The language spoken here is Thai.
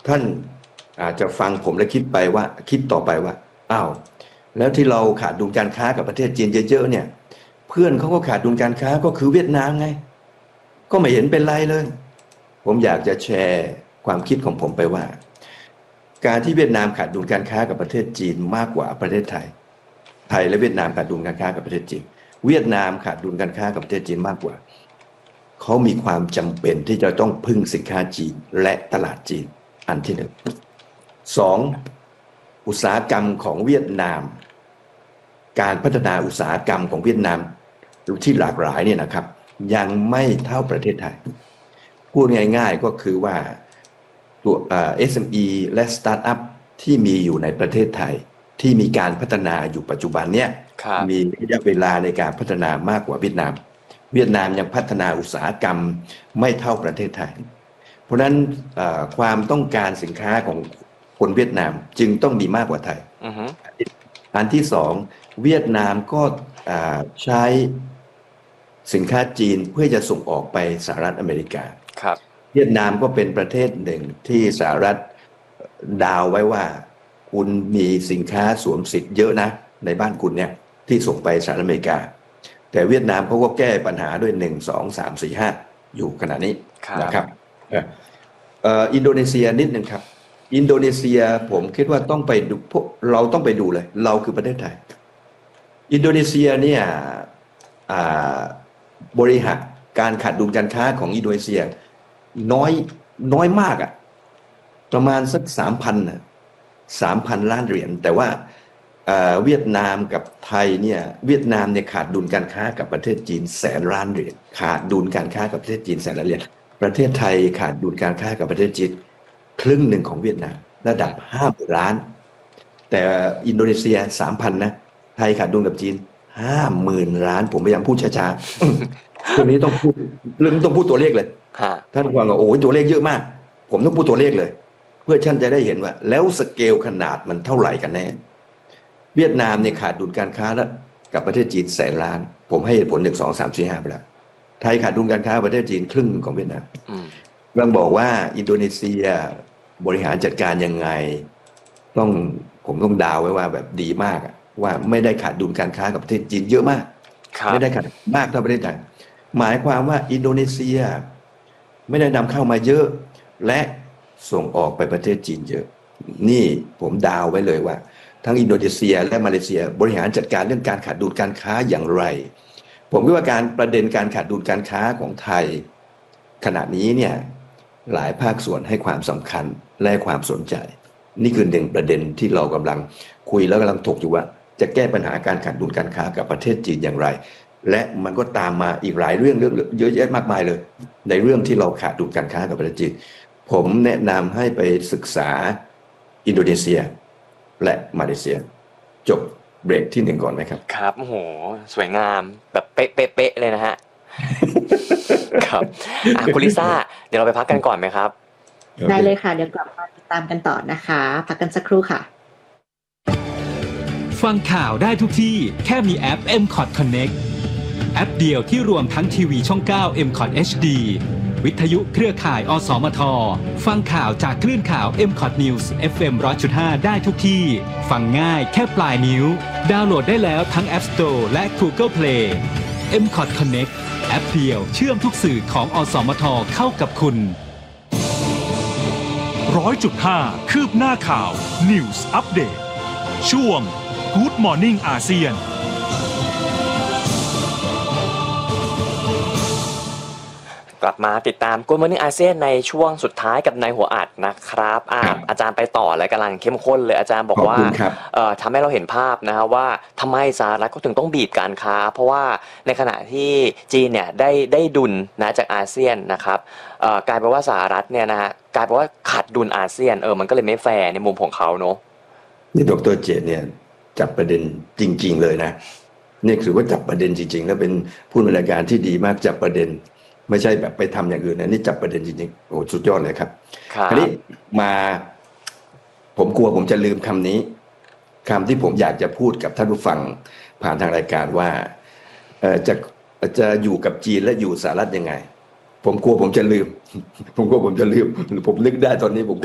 ท่านอาจจะฟังผมและคิดต่อไปว่าอ้าวแล้วที่เราขาดดุลการค้ากับประเทศจีนเยอะๆเนี่ยเพื่อนเขาก็ขาดดุลการค้าก็คือเวียดนามไงก็ไม่เห็นเป็นไรเลยผมอยากจะแชร์ความคิดของผมไปว่าการที่เวียดนามขาดดุลการค้ากับประเทศจีนมากกว่าประเทศไทยและเวียดนามขาดดุลการค้ากับประเทศจีนเวียดนามขาดดุลการค้ากับประเทศจีนมากกว่าเขามีความจำเป็นที่จะต้องพึ่งสินค้าจีนและตลาดจีนอันที่หนึ่งสองอุตสาหกรรมของเวียดนามการพัฒนาอุตสาหกรรมของเวียดนามที่หลากหลายเนี่ยนะครับยังไม่เท่าประเทศไทยพูดง่ายๆก็คือว่าตัวSME และสตาร์ทอัพที่มีอยู่ในประเทศไทยที่มีการพัฒนาอยู่ปัจจุบันเนี่ยมีระยะเวลาในการพัฒนามากกว่าเวียดนามยังพัฒนาอุตสาหกรรมไม่เท่าประเทศไทยเพราะฉะนั้นความต้องการสินค้าของคนเวียดนามจึงต้องมีมากกว่าไทย อันที่สองเวียดนามก็ใช้สินค้าจีนเพื่อจะส่งออกไปสหรัฐอเมริกาเวียดนามก็เป็นประเทศหนึ่งที่สหรัฐดาวไว้ว่าคุณมีสินค้าสวมสิทธิ์เยอะนะในบ้านคุณเนี่ยที่ส่งไปสหรัฐอเมริกาแต่เวียดนามเขาก็แก้ปัญหาด้วย1 2 3 4 5อยู่ขณะนี้นะครับอินโดนีเซียนิดนึงครับอินโดนีเซียผมคิดว่าต้องไปดูเราต้องไปดูเลยเราคือประเทศไทยอินโดนีเซียเนี่ยบริหารการขาดดุลการค้าของอินโดนีเซียน้อยมากอ่ะประมาณสัก 3,000 ล้านเหรียญแต่ว่าเวียดนามกับไทยเนี่ยเวียดนามเนี่ยขาดดุลการค้ากับประเทศจีน100,000 ล้านเหรียญขาดดุลการค้ากับประเทศจีน100,000 ล้านเหรียญประเทศไทยขาดดุลการค้ากับประเทศจีนครึ่งหนึ่งของเวียดนามระดับ50,000 ล้านแต่อินโดนีเซีย 3,000 นะไทยขาดดุลกับจีน50,000 ล้านผมพยายามพูดช้าๆตัวนี้ต้องพูดตัวเลขเลยท่านฟังว่าโอ้ยตัวเลขเยอะมากผมต้องพูดตัวเลขเลยเพื่อท่านจะได้เห็นว่าแล้วสเกลขนาดมันเท่าไหร่กันแน่เวียดนามเนี่ยขาดดุลการค้าแล้วกับประเทศจีน100,000 ล้านผมให้เหตุผล1 2 3 4 5ไปแล้วไทยขาดดุลการค้าประเทศจีนครึ่งของเวียดนามกำลังบอกว่าอินโดนีเซียบริหารจัดการยังไงผมต้องดาวไว้ว่าแบบดีมากว่าไม่ได้ขาดดุลการค้ากับประเทศจีนเยอะมากไม่ได้ขาดมากเท่าประเทศไทยหมายความว่าอินโดนีเซียไม่ได้นำเข้ามาเยอะและส่งออกไปประเทศจีนเยอะนี่ผมดาวไว้เลยว่าทั้งอินโดนีเซียและมาเลเซียบริหารจัดการเรื่องการขาดดุลการค้าอย่างไรผมคิดว่าประเด็นการขาดดุลการค้าของไทยขณะนี้เนี่ยหลายภาคส่วนให้ความสำคัญและความสนใจนี่คือหนึ่งประเด็นที่เรากำลังคุยแล้วกำลังถกอยู่ว่าจะแก้ปัญหาการขาดดุลการค้ากับประเทศจีนอย่างไรและมันก็ตามมาอีกหลายเรื่องเยอะแยะมากมายเลยในเรื่องที่เราขาดดุลการค้ากับประเทศจีนผมแนะนำให้ไปศึกษาอินโดนีเซียและมาเลเซียจบเบรกที่1ก่อนไหมครับครับโอ้โหสวยงามแบบเป๊ะเลยนะฮะครับคุณลิซ่าเดี๋ยวเราไปพักกันก่อนไหมครับได้เลยค่ะเดี๋ยวกลับมาติดตามกันต่อนะคะพักกันสักครู่ค่ะฟังข่าวได้ทุกที่แค่มีแอป MCOT Connect แอปเดียวที่รวมทั้งทีวีช่อง 9 MCOT HD วิทยุเครือข่ายอสมทฟังข่าวจากคลื่นข่าว MCOT News FM 100.5 ได้ทุกที่ฟังง่ายแค่ปลายนิ้วดาวน์โหลดได้แล้วทั้ง App Store และ Google Play MCOT Connect แอปเดียวเชื่อมทุกสื่อของอสมทเข้ากับคุณ 100.5 คืบหน้าข่าว News Update ช่วง Good Morning อาเซียนกลับมาติดตาม Good Morning อาเซียนในช่วงสุดท้ายกับนายหัวอัดนะครับอาจารย์ไปต่อเลยกำลังเข้มข้นเลยอาจารย์บอกว่าทำให้เราเห็นภาพนะครับว่าทำไมสหรัฐเขาถึงต้องบีบการค้าเพราะว่าในขณะที่จีนเนี่ยได้ดุลนะจากอาเซียนนะครับกลายเป็นว่าสหรัฐเนี่ยนะฮะกลายเป็นว่าขาดดุลอาเซียนมันก็เลยไม่แฟร์ในมุมของเขาเนาะนี่ดร.เจตเนี่ยจับประเด็นจริงๆเลยนะนี่คือว่าจับประเด็นจริงๆแล้วเป็นผู้บริการที่ดีมากจับประเด็นไม่ใช่แบบไปทำอย่างอื่นนะนี่จับประเด็นจริงๆโอ้สุดยอดเลยครับคราวนี้มาผมกลัวผมจะลืมคำนี้คำที่ผมอยากจะพูดกับท่านผู้ฟังผ่านทางรายการว่าจะอยู่กับจีนและอยู่สหรัฐยังไงผมกลัวผมจะลืมผมนึกได้ตอนนี้ผม